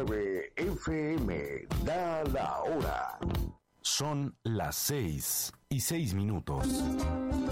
89 FM da la hora. Son las 6:06.